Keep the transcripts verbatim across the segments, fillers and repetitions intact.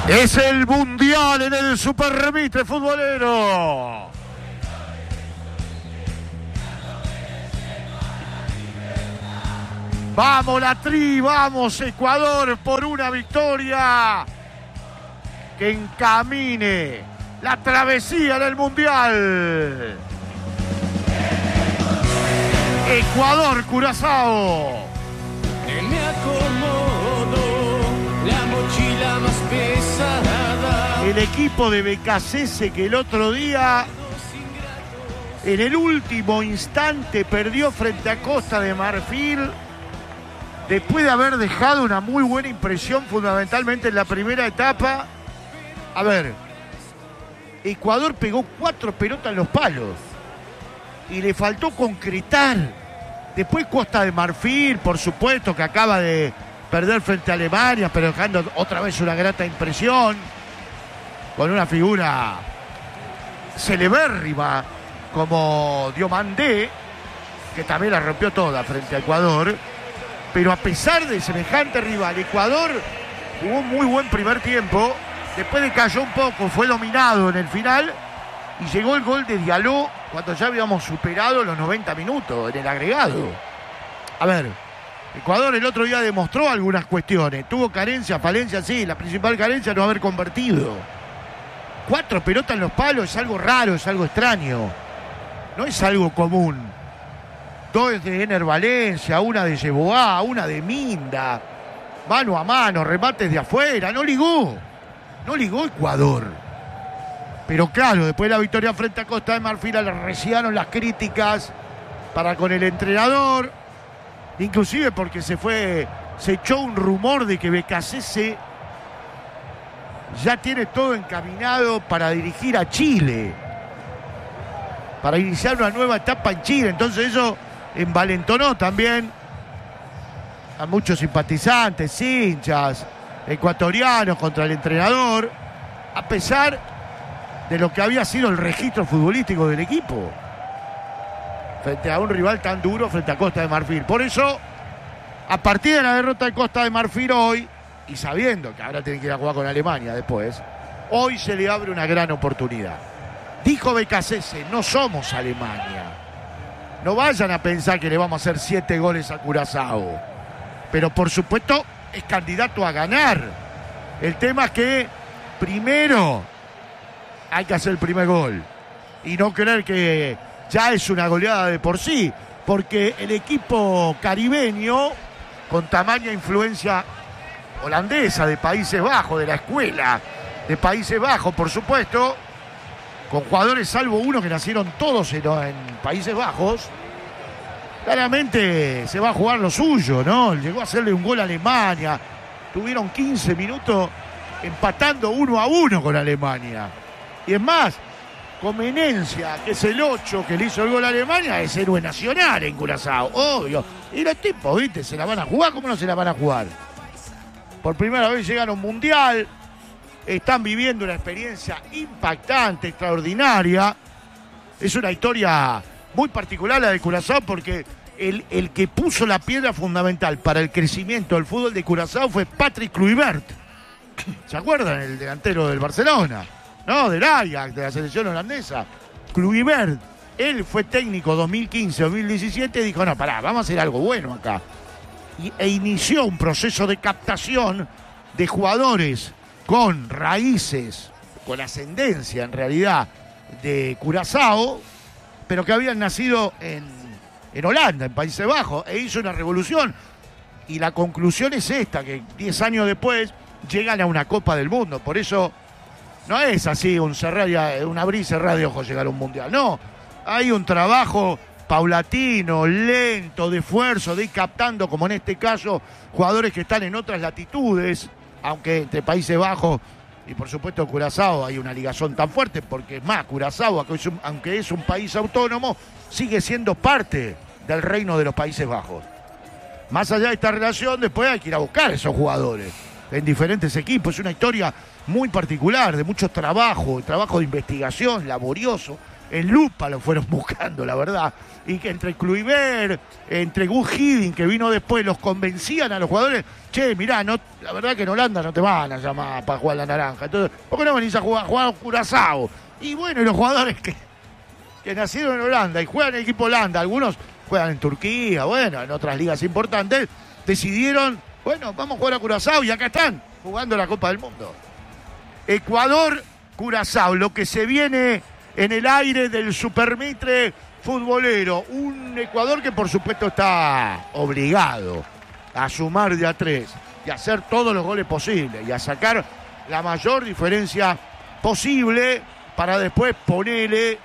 Es el mundial en el Super Remite futbolero. Vamos la tri, vamos Ecuador por una victoria que encamine la travesía en el mundial. Ecuador, Curazao. Me acomodo la mochila más pesada. El equipo de Becasese que el otro día, en el último instante, perdió frente a Costa de Marfil, después de haber dejado una muy buena impresión, fundamentalmente en la primera etapa. A ver, Ecuador pegó cuatro pelotas en los palos y le faltó concretar. Después Costa de Marfil, por supuesto, que acaba de perder frente a Alemania, pero dejando otra vez una grata impresión, con una figura celebérrima como Diomandé, que también la rompió toda frente a Ecuador. Pero a pesar de semejante rival, Ecuador jugó un muy buen primer tiempo, después decayó un poco, fue dominado en el final y llegó el gol de Diallo cuando ya habíamos superado los noventa minutos en el agregado. A ver, Ecuador el otro día demostró algunas cuestiones, tuvo carencia, falencia, sí, la principal carencia no haber convertido. Cuatro pelotas en los palos es algo raro, es algo extraño, no es algo común. Dos de Ener Valencia, una de Yeboah, una de Minda, mano a mano, remates de afuera, no ligó, no ligó Ecuador. Pero claro, después de la victoria frente a Costa de Marfil, le arreciaron las críticas para con el entrenador, inclusive porque se fue, se echó un rumor de que Becasese ya tiene todo encaminado para dirigir a Chile, para iniciar una nueva etapa en Chile. Entonces eso envalentonó también a muchos simpatizantes, hinchas, ecuatorianos contra el entrenador, a pesar de lo que había sido el registro futbolístico del equipo frente a un rival tan duro, frente a Costa de Marfil. Por eso, a partir de la derrota de Costa de Marfil hoy, y sabiendo que ahora tienen que ir a jugar con Alemania después, hoy se le abre una gran oportunidad. Dijo Becasese, no somos Alemania. No vayan a pensar que le vamos a hacer siete goles a Curazao. Pero por supuesto es candidato a ganar. El tema es que primero hay que hacer el primer gol y no creer que ya es una goleada de por sí, porque el equipo caribeño, con tamaña influencia holandesa de Países Bajos, de la escuela de Países Bajos, por supuesto, con jugadores salvo uno que nacieron todos en, en Países Bajos, claramente se va a jugar lo suyo, ¿no? Llegó a hacerle un gol a Alemania, tuvieron quince minutos empatando uno a uno con Alemania. Y es más, Comenencia, que es el ocho que le hizo el gol a Alemania, es héroe nacional en Curazao, obvio. Y los tipos, ¿viste? ¿Se la van a jugar? ¿Cómo no se la van a jugar? Por primera vez llegan a un mundial, están viviendo una experiencia impactante, extraordinaria. Es una historia muy particular la de Curazao, porque el, el que puso la piedra fundamental para el crecimiento del fútbol de Curazao fue Patrick Kluivert. ¿Se acuerdan? El delantero del Barcelona. No, del Ajax, de la selección holandesa. Kluivert, él fue técnico dos mil quince dos mil diecisiete y dijo, no, pará, vamos a hacer algo bueno acá. Y, e inició un proceso de captación de jugadores con raíces, con ascendencia en realidad de Curazao, pero que habían nacido en, en Holanda, en Países Bajos, e hizo una revolución. Y la conclusión es esta, que diez años después llegan a una Copa del Mundo. Por eso no es así un cerrar, un abrir y cerrar de ojos llegar a un mundial. No, hay un trabajo paulatino, lento, de esfuerzo, de ir captando, como en este caso, jugadores que están en otras latitudes, aunque entre Países Bajos y por supuesto Curazao hay una ligazón tan fuerte, porque es más, Curazao, aunque es un país autónomo, sigue siendo parte del reino de los Países Bajos. Más allá de esta relación, después hay que ir a buscar a esos jugadores en diferentes equipos. Es una historia muy particular, de mucho trabajo, trabajo de investigación, laborioso, en lupa lo fueron buscando, la verdad. Y que entre Kluivert, entre Gus Hiddink, que vino después, los convencían a los jugadores. Che, mirá, no, la verdad que en Holanda no te van a llamar para jugar la naranja. Entonces, ¿por qué no venís a jugar, a jugar a Curazao? Y bueno, y los jugadores que, que nacieron en Holanda y juegan en el equipo Holanda, algunos juegan en Turquía, bueno, en otras ligas importantes, decidieron, bueno, vamos a jugar a Curazao y acá están, jugando la Copa del Mundo. Ecuador, Curazao, lo que se viene en el aire del Supermitre futbolero. Un Ecuador que por supuesto está obligado a sumar de a tres y a hacer todos los goles posibles y a sacar la mayor diferencia posible para después ponerle,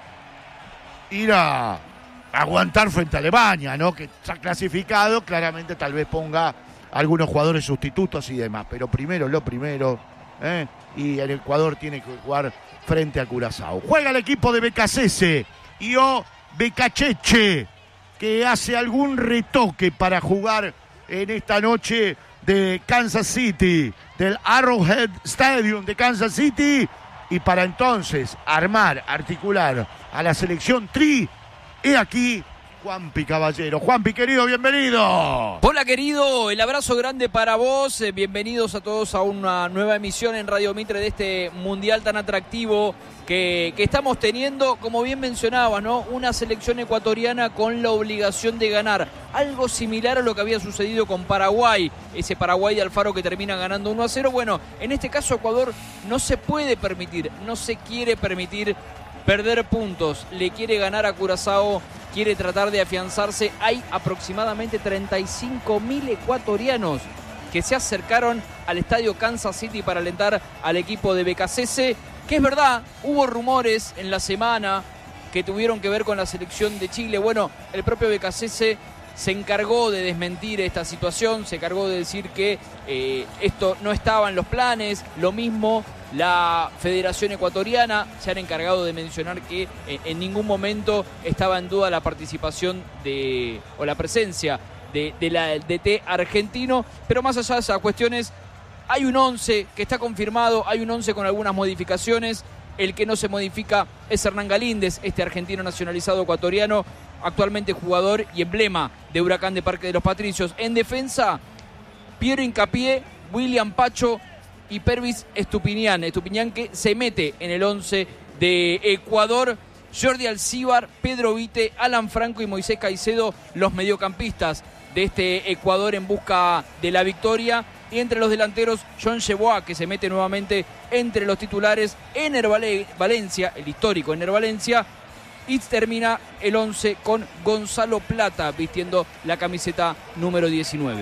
ir a aguantar frente a Alemania, ¿no? Que está clasificado, claramente tal vez ponga algunos jugadores sustitutos y demás, pero primero lo primero, ¿eh? Y el Ecuador tiene que jugar frente a Curazao. Juega el equipo de Becasese y o Becacheche, que hace algún retoque para jugar en esta noche de Kansas City, del Arrowhead Stadium de Kansas City, y para entonces armar, articular a la selección Tri. He aquí Juanpi Caballero. Juanpi, querido, bienvenido. Hola, querido, el abrazo grande para vos. Eh, bienvenidos a todos a una nueva emisión en Radio Mitre de este mundial tan atractivo que, que estamos teniendo. Como bien mencionaba, ¿no? Una selección ecuatoriana con la obligación de ganar. Algo similar a lo que había sucedido con Paraguay. Ese Paraguay de Alfaro que termina ganando uno a cero. Bueno, en este caso Ecuador no se puede permitir, no se quiere permitir perder puntos. Le quiere ganar a Curazao, quiere tratar de afianzarse. Hay aproximadamente treinta y cinco mil ecuatorianos que se acercaron al estadio Kansas City para alentar al equipo de Becasese, que es verdad, hubo rumores en la semana que tuvieron que ver con la selección de Chile. Bueno, el propio Becasese se encargó de desmentir esta situación, se encargó de decir que eh, esto no estaba en los planes. Lo mismo la Federación Ecuatoriana, se han encargado de mencionar que en, en ningún momento estaba en duda la participación de o la presencia de, de la del D T argentino. Pero más allá de esas cuestiones, hay un once que está confirmado, hay un once con algunas modificaciones. El que no se modifica es Hernán Galíndez, este argentino nacionalizado ecuatoriano, actualmente jugador y emblema de Huracán de Parque de los Patricios. En defensa, Piero Hincapié, William Pacho y Pervis Estupiñán. Estupiñán que se mete en el once de Ecuador. Jordi Alcíbar, Pedro Vite, Alan Franco y Moisés Caicedo, los mediocampistas de este Ecuador en busca de la victoria. Y entre los delanteros, John Yeboah, que se mete nuevamente entre los titulares. Ener Valencia, el histórico Ener Valencia. Y termina el once con Gonzalo Plata vistiendo la camiseta número diecinueve.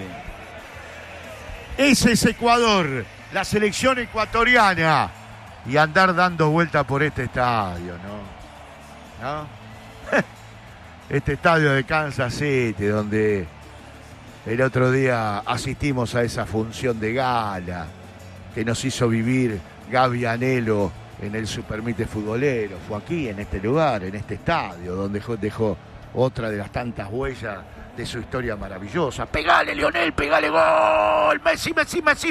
Ese es Ecuador, la selección ecuatoriana. Y andar dando vuelta por este estadio, ¿no? ¿No? Este estadio de Kansas City, donde el otro día asistimos a esa función de gala que nos hizo vivir Gaby Anhelo en el Supermite futbolero. Fue aquí, en este lugar, en este estadio, donde dejó, dejó otra de las tantas huellas de su historia maravillosa. ¡Pegale, Lionel! ¡Pegale! ¡Gol! ¡Messi, Messi, Messi!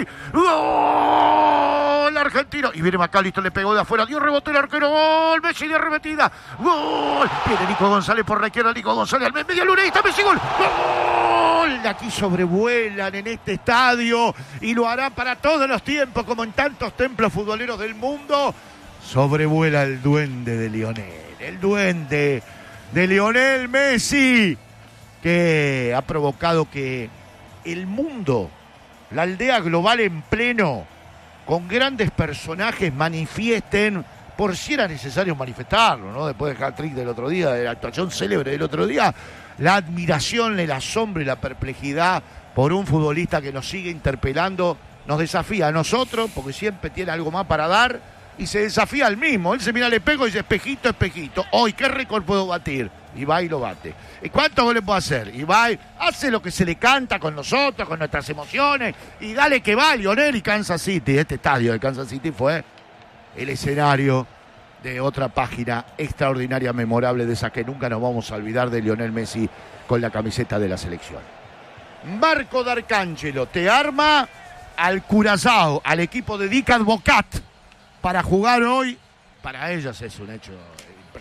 ¡Gol! Argentino. Y viene Macalister, le pegó de afuera. Dio rebote el arquero. ¡Gol! Messi de arremetida. ¡Gol! Viene Nico González por la izquierda. Nico González al medio luna. Está Messi. ¡Gol! ¡Gol! Aquí sobrevuelan en este estadio y lo hará para todos los tiempos, como en tantos templos futboleros del mundo. Sobrevuela el duende de Lionel. El duende de Lionel Messi, que ha provocado que el mundo, la aldea global en pleno, con grandes personajes manifiesten, por si era necesario manifestarlo, ¿no? Después del hat-trick del otro día, de la actuación célebre del otro día, la admiración, el asombro y la perplejidad por un futbolista que nos sigue interpelando, nos desafía a nosotros, porque siempre tiene algo más para dar, y se desafía al mismo. Él se mira al espejo y dice, espejito, espejito, hoy qué récord puedo batir. Y va y lo bate. ¿Y cuántos goles puedo hacer? Y va y hace lo que se le canta con nosotros, con nuestras emociones. Y dale que va, Lionel. Y Kansas City, este estadio de Kansas City fue el escenario de otra página extraordinaria, memorable, de esa que nunca nos vamos a olvidar, de Lionel Messi con la camiseta de la selección. Marco D'Arcangelo te arma al Curazao, al equipo de Dick Advocat, para jugar hoy. Para ellos es un hecho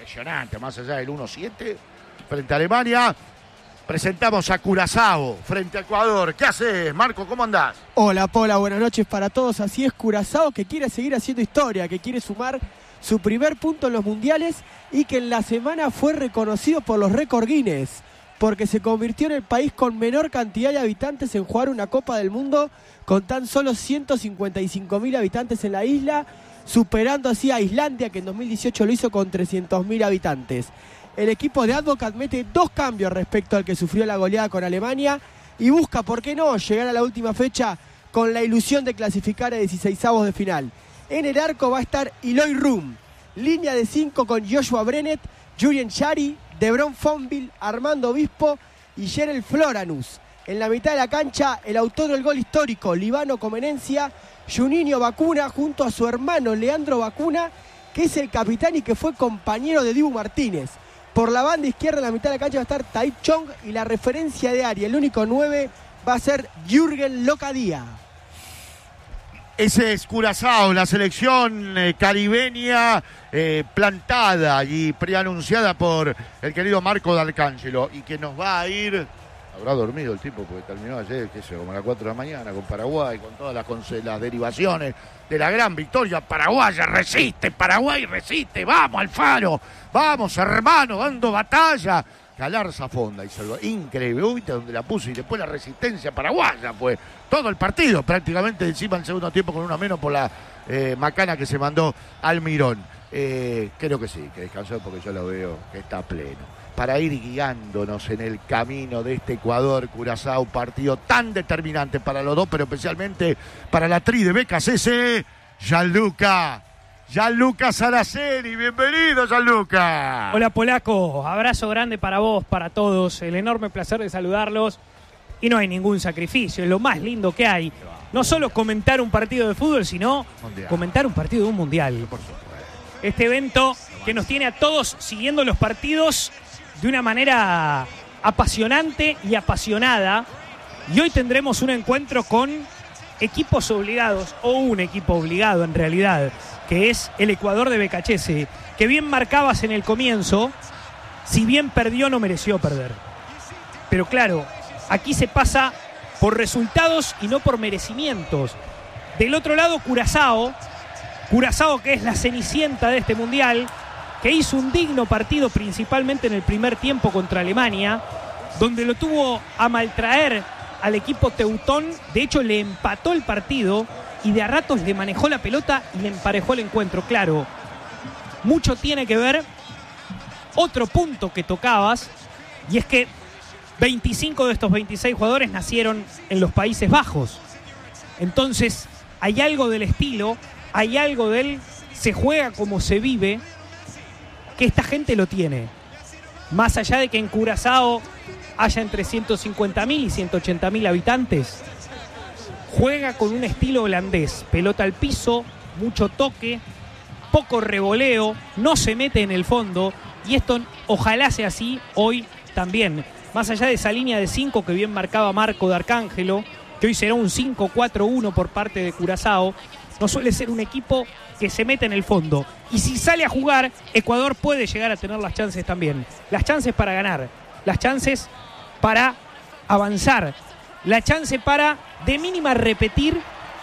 impresionante, más allá del uno siete frente a Alemania. Presentamos a Curazao frente a Ecuador. ¿Qué haces, Marco? ¿Cómo andás? Hola, Pola, buenas noches para todos. Así es, Curazao, que quiere seguir haciendo historia, que quiere sumar su primer punto en los mundiales y que en la semana fue reconocido por los récord Guinness, porque se convirtió en el país con menor cantidad de habitantes en jugar una Copa del Mundo, con tan solo ciento cincuenta y cinco mil habitantes en la isla, superando así a Islandia, que en dos mil dieciocho lo hizo con trescientos mil habitantes. El equipo de Advocat mete dos cambios respecto al que sufrió la goleada con Alemania y busca, ¿por qué no?, llegar a la última fecha con la ilusión de clasificar a dieciseisavos de final. En el arco va a estar Eloy Room, línea de cinco con Joshua Brennet, Julian Chari, Debron Fonville, Armando Obispo y Gerald Floranus. En la mitad de la cancha, el autor del gol histórico, Libano Comenencia, Juninho Bacuna, junto a su hermano Leandro Bacuna, que es el capitán y que fue compañero de Dibu Martínez. Por la banda izquierda, en la mitad de la cancha, va a estar Taib Chong y la referencia de área, el único nueve, va a ser Jürgen Locadía. Ese es Curazao, la selección eh, caribeña eh, plantada y preanunciada por el querido Marco D'Arcangelo, y que nos va a ir... Habrá dormido el tipo porque terminó ayer, qué sé, como a las cuatro de la mañana con Paraguay, con todas las, con las derivaciones de la gran victoria paraguaya. Resiste, Paraguay resiste, vamos Alfaro, vamos hermano, dando batalla. Galarza Fonda y salvó, increíble, ¿viste donde la puso? Y después la resistencia paraguaya fue todo el partido, prácticamente encima el segundo tiempo con uno menos por la eh, macana que se mandó Almirón. Eh, creo que sí, que descansó porque yo lo veo que está pleno. Para ir guiándonos en el camino de este Ecuador-Curazao, partido tan determinante para los dos, pero especialmente para la tri de B K C C, Gianluca. Gianluca Saraceni, bienvenido Gianluca. Hola Polaco, abrazo grande para vos, para todos, el enorme placer de saludarlos. Y no hay ningún sacrificio, es lo más lindo que hay. No solo comentar un partido de fútbol, sino mundial. Comentar un partido de un mundial. Este evento que nos tiene a todos siguiendo los partidos de una manera apasionante y apasionada. Y hoy tendremos un encuentro con equipos obligados, o un equipo obligado en realidad, que es el Ecuador de Becachese, que bien marcabas en el comienzo, si bien perdió no mereció perder. Pero claro, aquí se pasa por resultados y no por merecimientos. Del otro lado, Curazao, Curazao que es la cenicienta de este mundial, que hizo un digno partido principalmente en el primer tiempo contra Alemania, donde lo tuvo a maltraer al equipo teutón. De hecho, le empató el partido y de a ratos le manejó la pelota y le emparejó el encuentro. Claro, mucho tiene que ver otro punto que tocabas, y es que veinticinco de estos veintiséis jugadores nacieron en los Países Bajos. Entonces, hay algo del estilo, hay algo del se juega como se vive, que esta gente lo tiene. Más allá de que en Curazao haya entre ciento cincuenta mil y ciento ochenta mil habitantes, juega con un estilo holandés, pelota al piso, mucho toque, poco revoleo, no se mete en el fondo, y esto ojalá sea así hoy también. Más allá de esa línea de cinco que bien marcaba Marco D'Arcangelo, que hoy será un cinco cuatro uno por parte de Curazao, no suele ser un equipo que se mete en el fondo. Y si sale a jugar, Ecuador puede llegar a tener las chances también. Las chances para ganar, las chances para avanzar, la chance para, de mínima, repetir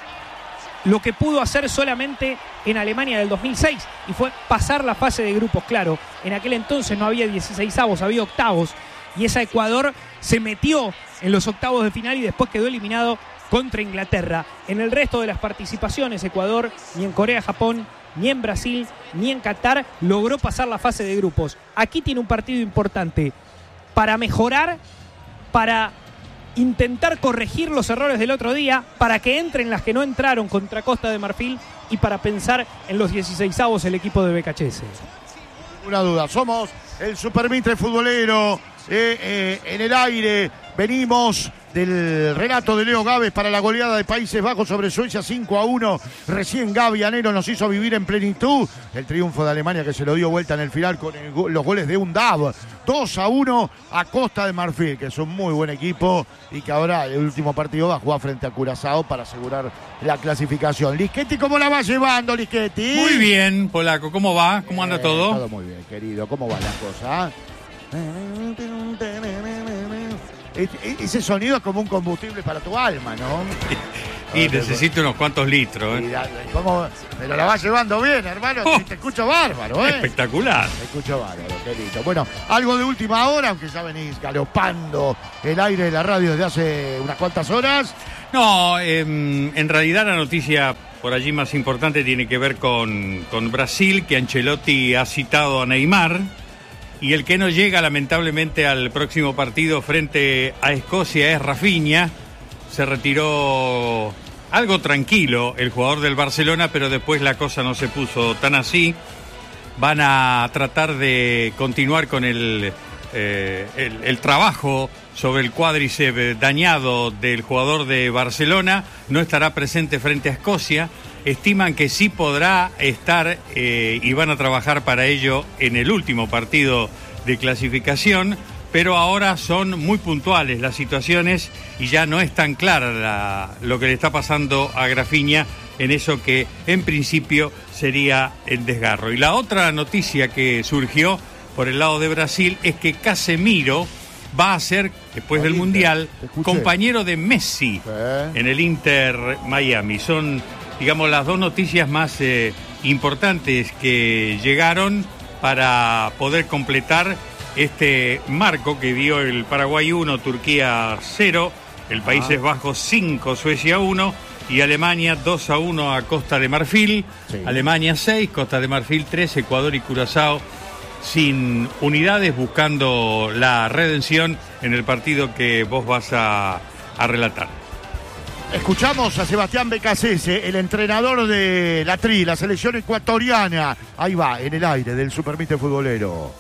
lo que pudo hacer solamente en Alemania del dos mil seis, y fue pasar la fase de grupos. Claro, en aquel entonces no había dieciseisavos, había octavos, y esa Ecuador se metió en los octavos de final y después quedó eliminado contra Inglaterra. En el resto de las participaciones, Ecuador ni en Corea, Japón, ni en Brasil, ni en Qatar logró pasar la fase de grupos. Aquí tiene un partido importante para mejorar, para intentar corregir los errores del otro día, para que entren las que no entraron contra Costa de Marfil y para pensar en los dieciseisavos el equipo de Becachese. Una duda, somos el Supermitre futbolero, eh, eh, en el aire, venimos del relato de Leo Gávez para la goleada de Países Bajos sobre Suecia cinco a uno. Recién Gaby Anero nos hizo vivir en plenitud el triunfo de Alemania, que se lo dio vuelta en el final con el, los goles de Undav. dos a uno a Costa de Marfil, que es un muy buen equipo y que ahora el último partido va a jugar frente a Curazao para asegurar la clasificación. Lischetti, ¿cómo la va llevando, Lischetti? Muy bien, Polaco, ¿cómo va? ¿Cómo anda eh, todo? Todo muy bien, querido. ¿Cómo va la cosa? Ese sonido es como un combustible para tu alma, ¿no? Y necesito unos cuantos litros, ¿eh? ¿Cómo? Pero la vas llevando bien, hermano. Oh, te escucho bárbaro, ¿eh? Espectacular. Te escucho bárbaro, querido. Bueno, algo de última hora, aunque ya venís galopando el aire de la radio desde hace unas cuantas horas. No, eh, en realidad la noticia por allí más importante tiene que ver con, con Brasil, que Ancelotti ha citado a Neymar. Y el que no llega lamentablemente al próximo partido frente a Escocia es Rafinha. Se retiró algo tranquilo el jugador del Barcelona, pero después la cosa no se puso tan así. Van a tratar de continuar con el, eh, el, el trabajo sobre el cuádriceps dañado del jugador de Barcelona. No estará presente frente a Escocia. Estiman que sí podrá estar eh, y van a trabajar para ello en el último partido de clasificación, pero ahora son muy puntuales las situaciones y ya no es tan clara la, lo que le está pasando a Rafinha en eso que en principio sería el desgarro. Y la otra noticia que surgió por el lado de Brasil es que Casemiro va a ser, después del Mundial, compañero de Messi en el Inter Miami. Son, digamos, las dos noticias más eh, importantes que llegaron para poder completar este marco que dio el Paraguay uno, Turquía cero, el Países ah. Bajos cinco, Suecia uno y Alemania dos a uno a Costa de Marfil. Sí. Alemania seis, Costa de Marfil tres, Ecuador y Curazao sin unidades, buscando la redención en el partido que vos vas a, a relatar. Escuchamos a Sebastián Becasese, el entrenador de la Tri, la selección ecuatoriana. Ahí va, en el aire del Supermister Futbolero.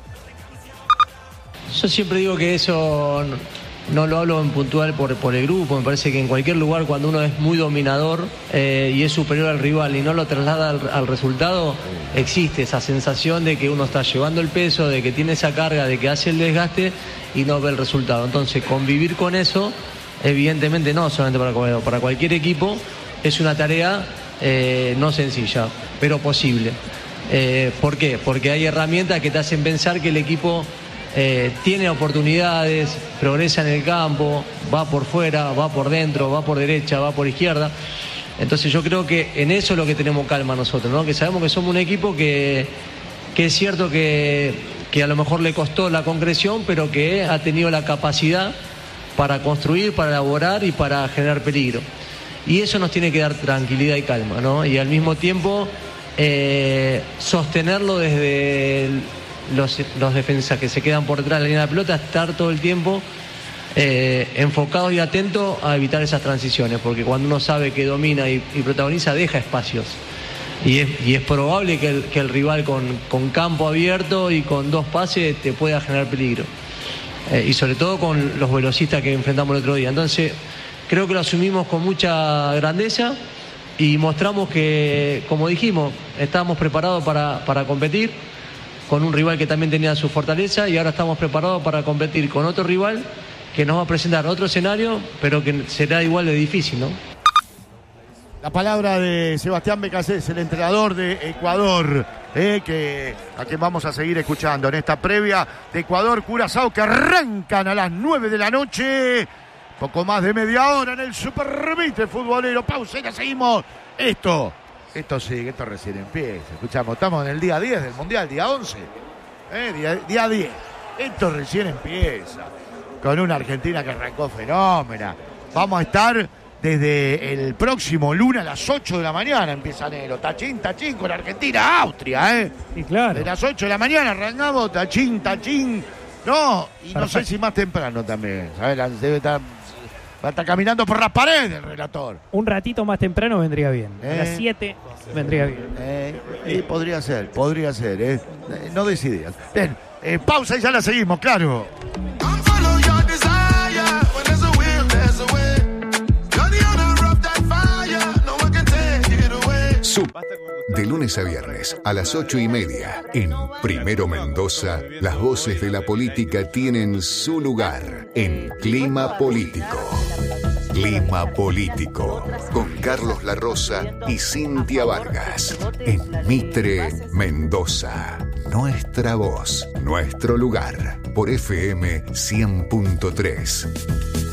Yo siempre digo que eso no, no lo hablo en puntual por, por el grupo. Me parece que en cualquier lugar, cuando uno es muy dominador eh, y es superior al rival y no lo traslada al, al resultado, existe esa sensación de que uno está llevando el peso, de que tiene esa carga, de que hace el desgaste y no ve el resultado. Entonces, convivir con eso, evidentemente no solamente para, para cualquier equipo, es una tarea eh, no sencilla, pero posible. Eh, ¿Por qué? Porque hay herramientas que te hacen pensar que el equipo eh, tiene oportunidades, progresa en el campo, va por fuera, va por dentro, va por derecha, va por izquierda. Entonces yo creo que en eso es lo que tenemos calma nosotros, ¿no? Que sabemos que somos un equipo que, que es cierto que, que a lo mejor le costó la concreción, pero que ha tenido la capacidad para construir, para elaborar y para generar peligro. Y eso nos tiene que dar tranquilidad y calma, ¿no? Y al mismo tiempo eh, sostenerlo desde el, los, los defensas que se quedan por detrás de la línea de pelota, estar todo el tiempo eh, enfocados y atentos a evitar esas transiciones, porque cuando uno sabe que domina y, y protagoniza, deja espacios. Y es, y es probable que el, que el rival con, con campo abierto y con dos pases te pueda generar peligro. Eh, y sobre todo con los velocistas que enfrentamos el otro día. Entonces creo que lo asumimos con mucha grandeza y mostramos que, como dijimos, estábamos preparados para, para competir con un rival que también tenía su fortaleza, y ahora estamos preparados para competir con otro rival que nos va a presentar otro escenario, pero que será igual de difícil, ¿no? La palabra de Sebastián Becasés, el entrenador de Ecuador, eh, que, a quien vamos a seguir escuchando en esta previa de Ecuador-Curazao, que arrancan a las nueve de la noche. Poco más de media hora en el Supermister Futbolero. Pausa y la seguimos. Esto, esto sigue, esto recién empieza. Escuchamos, estamos en el día diez del Mundial, día once. Eh, día, día diez. Esto recién empieza. Con una Argentina que arrancó fenómena. Vamos a estar desde el próximo lunes a las ocho de la mañana. Empieza enero. Tachín, tachín con Argentina, Austria, ¿eh? Sí, claro. De las ocho de la mañana arrancamos, tachín, tachín. No, y Perfecto. No sé si más temprano también. ¿Sabes? Debe estar, va a estar caminando por las paredes el relator. Un ratito más temprano vendría bien. Eh, a las siete vendría bien. Eh, eh, podría ser, podría ser. Eh. No decidías. Bien, eh, pausa y ya la seguimos, claro. Sub. De lunes a viernes a las ocho y media en Primero Mendoza, las voces de la política tienen su lugar en Clima Político. Clima Político con Carlos La Rosa y Cintia Vargas en Mitre Mendoza. Nuestra voz, nuestro lugar por F M cien punto tres.